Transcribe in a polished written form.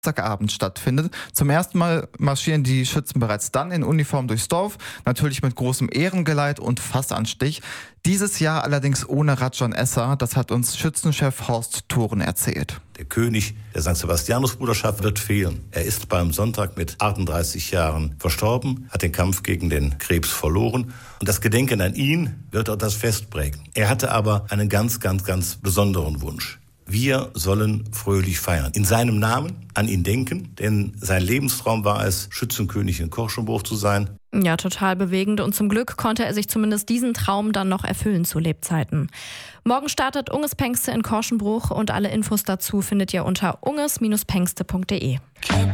Samstagabend stattfindet. Zum ersten Mal marschieren die Schützen bereits dann in Uniform durchs Dorf, natürlich mit großem Ehrengeleit und Fassanstich. Dieses Jahr allerdings ohne Rajon Esser, das hat uns Schützenchef Horst Thoren erzählt. Der König der St. Sebastianus-Bruderschaft wird fehlen. Er ist beim Sonntag mit 38 Jahren verstorben, hat den Kampf gegen den Krebs verloren. Und das Gedenken an ihn wird auch das Fest prägen. Er hatte aber einen ganz besonderen Wunsch. Wir sollen fröhlich feiern. In seinem Namen an ihn denken, denn sein Lebenstraum war es, Schützenkönig in Korschenbruch zu sein. Ja, total bewegend und zum Glück konnte er sich zumindest diesen Traum dann noch erfüllen zu Lebzeiten. Morgen startet Ungespengste in Korschenbruch und alle Infos dazu findet ihr unter unges-pengste.de.